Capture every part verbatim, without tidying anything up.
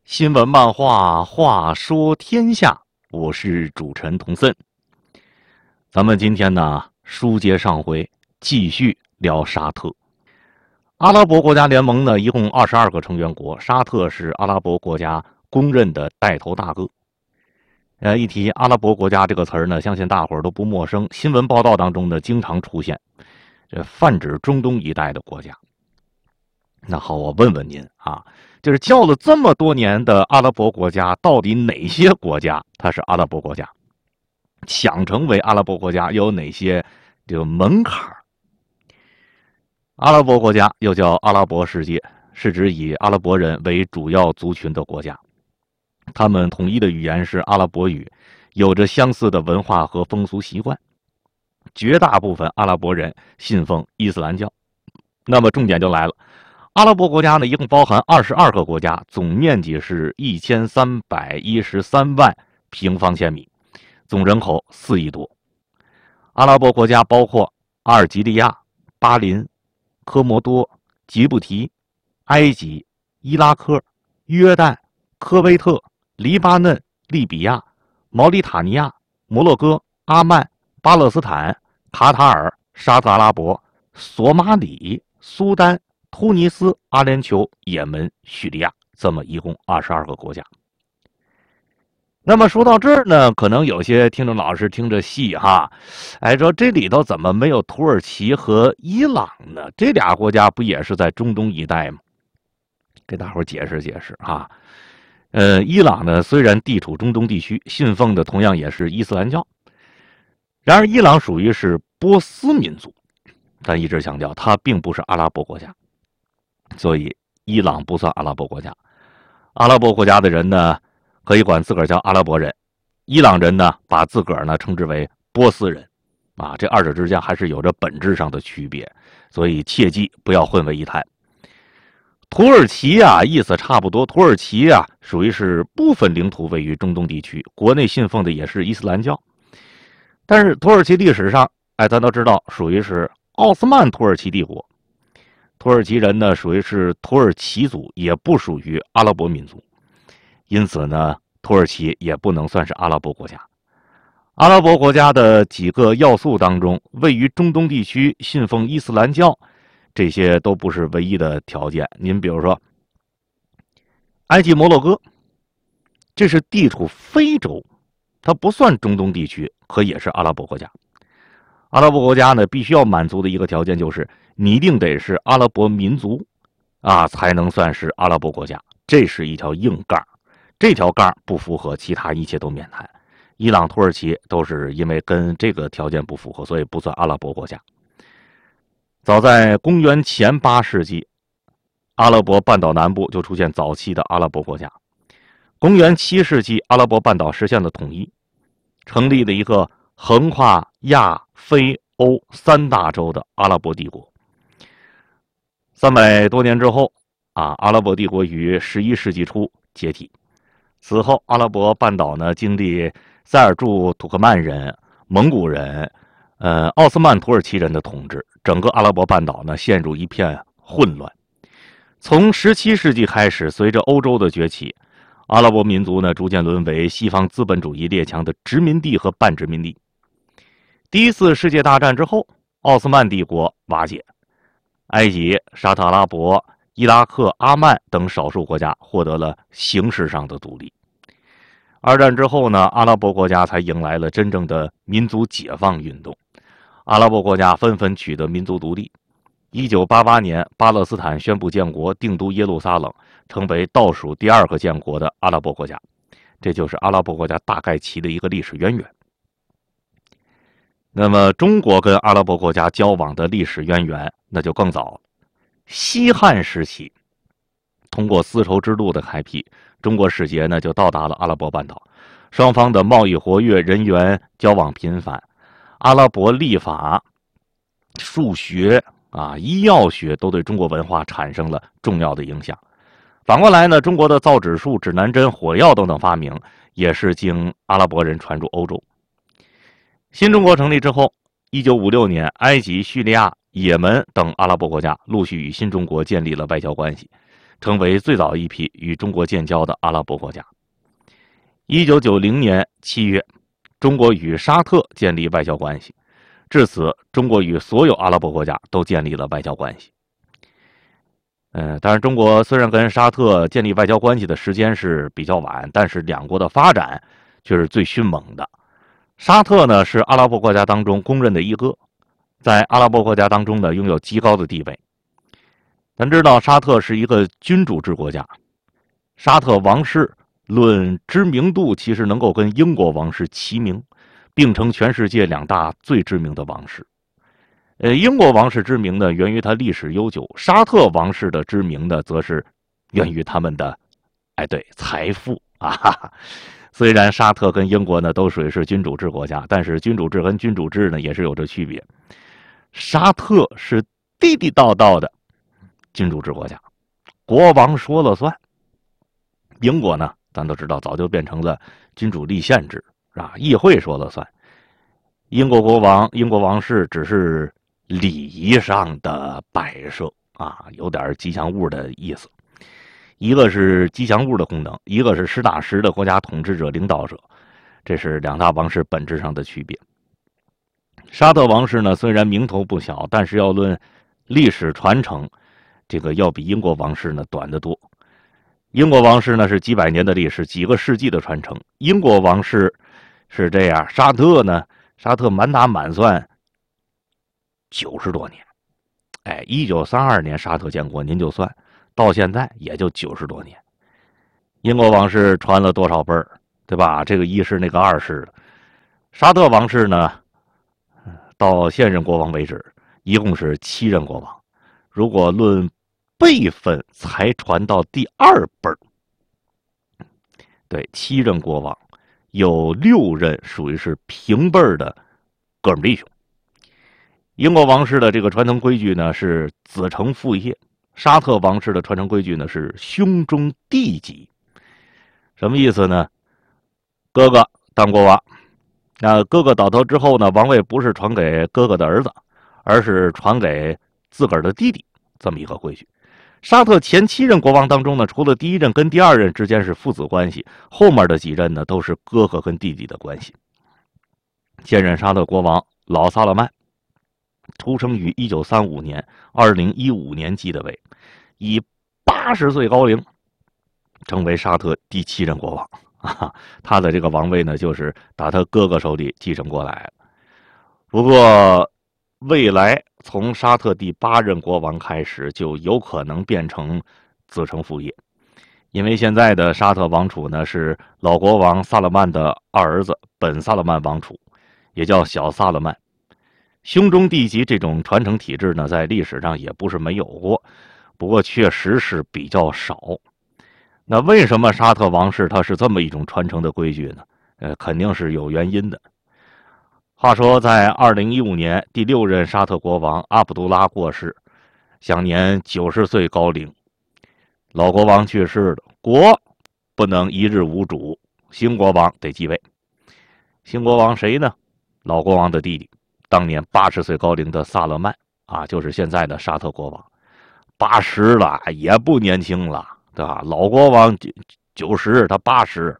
新闻漫画话说天下，我是主持人童森。咱们今天呢，书接上回，继续聊沙特。阿拉伯国家联盟呢，一共二十二个成员国，沙特是阿拉伯国家公认的带头大哥。呃，一提阿拉伯国家这个词儿呢，相信大伙儿都不陌生，新闻报道当中呢，经常出现，这泛指中东一带的国家。那好，我问问您啊，就是叫了这么多年的阿拉伯国家，到底哪些国家它是阿拉伯国家？想成为阿拉伯国家又有哪些这个门槛？阿拉伯国家又叫阿拉伯世界，是指以阿拉伯人为主要族群的国家。他们统一的语言是阿拉伯语，有着相似的文化和风俗习惯。绝大部分阿拉伯人信奉伊斯兰教。那么重点就来了。阿拉伯国家呢，一共包含二十二个国家，总面积是一千三百一十三万平方千米，总人口四亿多。阿拉伯国家包括阿尔及利亚、巴林、科摩多、吉布提、埃及、伊拉克、约旦、科威特、黎巴嫩、利比亚、毛里塔尼亚、摩洛哥、阿曼、巴勒斯坦、卡塔尔、沙特阿拉伯、索马里、苏丹、突尼斯、阿联酋、也门、叙利亚，这么一共二十二个国家。那么说到这儿呢，可能有些听众老师听着细哈，哎，说这里头怎么没有土耳其和伊朗呢？这俩国家不也是在中东一带吗？给大伙解释解释哈。呃，伊朗呢虽然地处中东地区，信奉的同样也是伊斯兰教，然而伊朗属于是波斯民族，但一直强调它并不是阿拉伯国家。所以伊朗不算阿拉伯国家。阿拉伯国家的人呢，可以管自个儿叫阿拉伯人，伊朗人呢把自个儿呢称之为波斯人啊，这二者之间还是有着本质上的区别，所以切记不要混为一谈。土耳其啊，意思差不多，土耳其啊属于是部分领土位于中东地区，国内信奉的也是伊斯兰教。但是土耳其历史上，哎，咱都知道属于是奥斯曼土耳其帝国。土耳其人呢，属于是土耳其族，也不属于阿拉伯民族，因此呢，土耳其也不能算是阿拉伯国家。阿拉伯国家的几个要素当中，位于中东地区，信奉伊斯兰教，这些都不是唯一的条件。您比如说，埃及摩洛哥，这是地处非洲，它不算中东地区，可也是阿拉伯国家。阿拉伯国家呢，必须要满足的一个条件就是，你一定得是阿拉伯民族，啊，才能算是阿拉伯国家。这是一条硬杠，这条杠不符合，其他一切都免谈。伊朗、土耳其都是因为跟这个条件不符合，所以不算阿拉伯国家。早在公元前八世纪，阿拉伯半岛南部就出现早期的阿拉伯国家。公元七世纪，阿拉伯半岛实现了统一，成立了一个横跨亚非欧三大洲的阿拉伯帝国。三百多年之后啊，阿拉伯帝国于十一世纪初解体。此后，阿拉伯半岛呢经历塞尔柱土克曼人、蒙古人、呃奥斯曼土耳其人的统治，整个阿拉伯半岛呢陷入一片混乱。从十七世纪开始，随着欧洲的崛起，阿拉伯民族呢逐渐沦为西方资本主义列强的殖民地和半殖民地。第一次世界大战之后，奥斯曼帝国瓦解，埃及、沙特阿拉伯、伊拉克、阿曼等少数国家获得了形式上的独立。二战之后呢，阿拉伯国家才迎来了真正的民族解放运动，阿拉伯国家纷纷取得民族独立。一九八八年，巴勒斯坦宣布建国，定都耶路撒冷，成为倒数第二个建国的阿拉伯国家。这就是阿拉伯国家大概其的一个历史渊源。那么中国跟阿拉伯国家交往的历史渊源那就更早了。西汉时期，通过丝绸之路的开辟，中国使节呢就到达了阿拉伯半岛，双方的贸易活跃，人员交往频繁。阿拉伯历法、数学啊、医药学都对中国文化产生了重要的影响。反过来呢，中国的造纸术、指南针、火药等等发明，也是经阿拉伯人传入欧洲。新中国成立之后，一九五六年，埃及、叙利亚、也门等阿拉伯国家陆续与新中国建立了外交关系。 成为最早一批与中国建交的阿拉伯国家。一九九零年七月，中国与沙特建立外交关系，至此，中国与所有阿拉伯国家都建立了外交关系。嗯，当然，中国虽然跟沙特建立外交关系的时间是比较晚，但是两国的发展却是最迅猛的。沙特呢是阿拉伯国家当中公认的一哥，在阿拉伯国家当中呢拥有极高的地位。咱知道沙特是一个君主制国家，沙特王室论知名度其实能够跟英国王室齐名，并称全世界两大最知名的王室。呃，英国王室知名呢源于它历史悠久，沙特王室的知名呢则是源于他们的，哎对，财富啊哈哈。虽然沙特跟英国呢都属于是君主制国家，但是君主制跟君主制呢也是有着区别。沙特是地地道道的君主制国家，国王说了算。英国呢，咱都知道早就变成了君主立宪制，啊，议会说了算。英国国王、英国王室只是礼仪上的摆设啊，有点吉祥物的意思。一个是吉祥物的功能，一个是实打实的国家统治者、领导者，这是两大王室本质上的区别。沙特王室呢，虽然名头不小，但是要论历史传承，这个要比英国王室呢短得多。英国王室呢是几百年的历史，几个世纪的传承。英国王室是这样，沙特呢，沙特满打满算九十多年。哎，一九三二年沙特建国，您就算到现在也就九十多年。英国王室传了多少辈儿，对吧？这个一世那个二世的。沙特王室呢，到现任国王为止，一共是七任国王。如果论辈分，才传到第二辈儿。对，七任国王，有六任属于是平辈儿的哥们弟兄。英国王室的这个传承规矩呢是子承父业，沙特王室的传承规矩呢是兄终弟及。什么意思呢？哥哥当国王，那哥哥倒头之后呢，王位不是传给哥哥的儿子，而是传给自个儿的弟弟，这么一个规矩。沙特前七任国王当中呢，除了第一任跟第二任之间是父子关系，后面的几任呢都是哥哥跟弟弟的关系。现任沙特国王老萨勒曼，出生于一九三五年，二零一五年继的位，以八十岁高龄成为沙特第七任国王啊。他的这个王位呢，就是打他哥哥手里继承过来了。不过，未来从沙特第八任国王开始，就有可能变成子承父业，因为现在的沙特王储呢是老国王萨勒曼的二儿子本萨勒曼王储，也叫小萨勒曼。兄终弟及这种传承体制呢，在历史上也不是没有过，不过确实是比较少。那为什么沙特王室它是这么一种传承的规矩呢？呃，肯定是有原因的。话说，在二零一五年，第六任沙特国王阿卜杜拉过世，享年九十岁高龄。老国王去世了，国不能一日无主，新国王得继位。新国王谁呢？老国王的弟弟，当年八十岁高龄的萨勒曼啊，就是现在的沙特国王。八十了也不年轻了，对吧？老国王九十，他八十。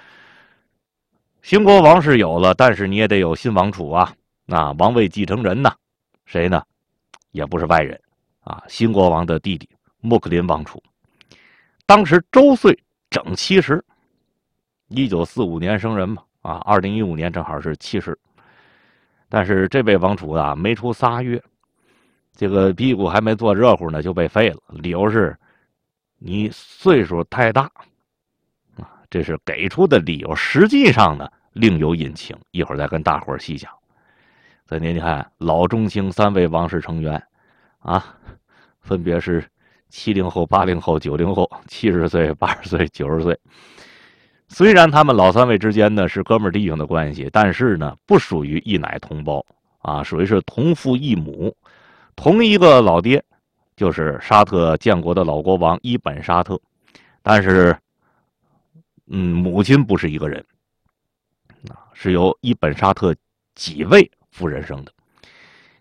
新国王是有了，但是你也得有新王储啊，啊，王位继承人呢，谁呢？也不是外人啊，新国王的弟弟穆克林王储，当时周岁整七十，一九四五年生人嘛，啊，二零一五年正好是七十。但是这位王储啊，没出仨月，这个屁股还没坐热乎呢，就被废了，理由是你岁数太大。这是给出的理由，实际上呢另有隐情，一会儿再跟大伙儿细讲。所以您看，老中青三位王室成员啊，分别是七零后、八零后、九零后，七十岁、八十岁、九十岁。虽然他们老三位之间呢是哥们弟兄的关系，但是呢不属于一奶同胞啊，属于是同父异母，同一个老爹，就是沙特建国的老国王伊本沙特，但是。嗯，母亲不是一个人，是由伊本沙特几位夫人生的。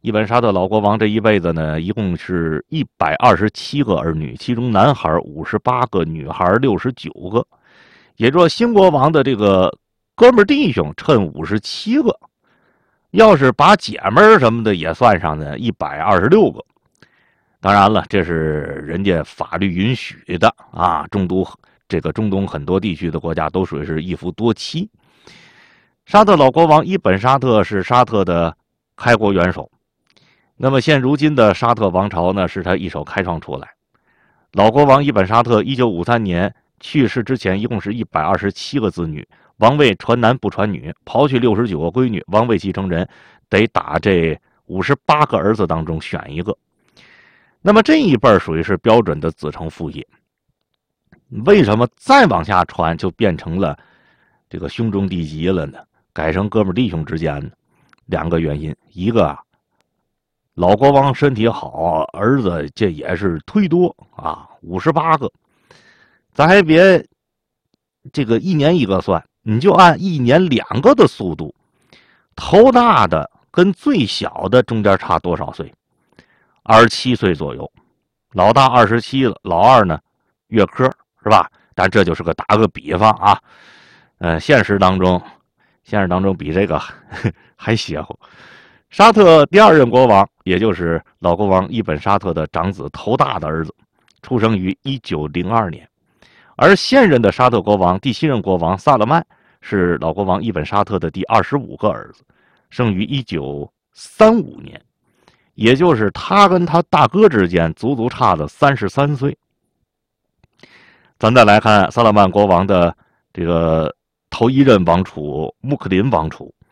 伊本沙特老国王这一辈子呢，一共是一百二十七个儿女，其中男孩五十八个，女孩六十九个。也就是说，新国王的这个哥们弟兄趁五十七个，要是把姐们什么的也算上呢，一百二十六个。当然了，这是人家法律允许的啊。中东这个中东很多地区的国家都属于是一夫多妻。沙特老国王伊本沙特是沙特的开国元首。那么现如今的沙特王朝呢，是他一手开创出来。老国王伊本沙特一九五三年去世之前，一共是一百二十七个子女，王位传男不传女，刨去六十九个闺女，王位继承人得打这五十八个儿子当中选一个。那么这一辈属于是标准的子承父业。为什么再往下传就变成了这个兄终弟及了呢？改成哥们弟兄之间呢？两个原因，一个啊，老国王身体好，儿子这也是忒多啊，五十八个。咱还别这个一年一个算，你就按一年两个的速度，头大的跟最小的中间差多少岁？二十七岁左右。老大二十七了，老二呢月科是吧？但这就是个打个比方啊。呃，现实当中，现实当中比这个还邪乎。沙特第二任国王，也就是老国王伊本沙特的长子头大的儿子，出生于一九零二年。而现任的沙特国王第七任国王萨勒曼是老国王伊本沙特的第二十五个儿子，生于一九三五年，也就是他跟他大哥之间足足差了三十三岁。咱再来看萨勒曼国王的这个头一任王储穆克林王储，